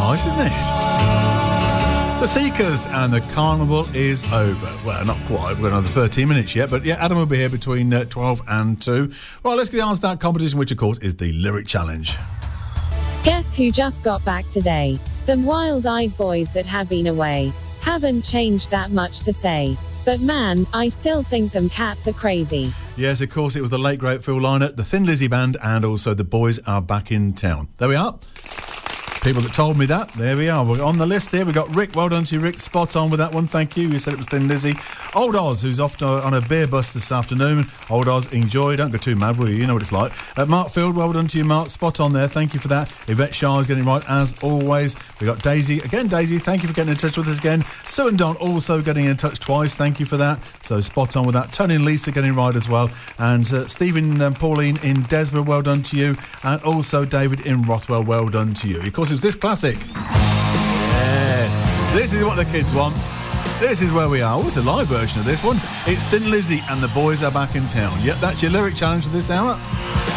nice, isn't it? The Seekers and the carnival is over. Well, not quite. We've got another 13 minutes yet. But yeah, Adam will be here between 12 and 2. Right, let's get on to that competition, which, of course, is the Lyric Challenge. Guess who just got back today? Them wild-eyed boys that have been away. Haven't changed that much to say. But man, I still think them cats are crazy. Yes, of course, it was the late, great Phil Lynott, the Thin Lizzy Band, and also the Boys Are Back in Town. There we are. People that told me that, there we are. We're on the list here. We've got Rick. Well done to you, Rick. Spot on with that one. Thank you. You said it was Thin Lizzy. Old Oz, who's off on a beer bus this afternoon. Old Oz, enjoy. Don't go too mad, will you? You know what it's like. Mark Field, well done to you, Mark. Spot on there. Thank you for that. Yvette Shah is getting right, as always. We got Daisy. Again, Daisy, thank you for getting in touch with us again. Sue and Don also getting in touch twice. Thank you for that. So spot on with that. Tony and Lisa getting right as well. And Stephen and Pauline in Desborough, well done to you. And also David in Rothwell, well done to you. Of course, it was this classic. Yes, this is what the kids want. This is where we are. Oh, it's a live version of this one. It's Thin Lizzy and the Boys Are Back in Town. Yep, that's your Lyric Challenge of this hour.